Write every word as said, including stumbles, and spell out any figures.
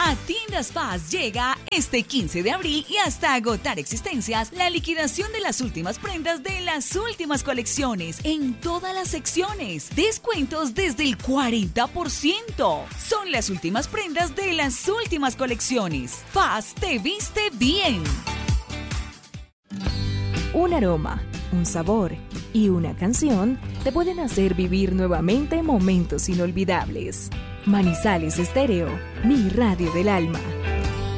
A Tiendas Paz llega este quince de abril y hasta agotar existencias la liquidación de las últimas prendas de las últimas colecciones en todas las secciones. Descuentos desde el cuarenta por ciento. Son las últimas prendas de las últimas colecciones. Paz te viste bien. Un aroma, un sabor y una canción te pueden hacer vivir nuevamente momentos inolvidables. Manizales Estéreo, mi radio del alma.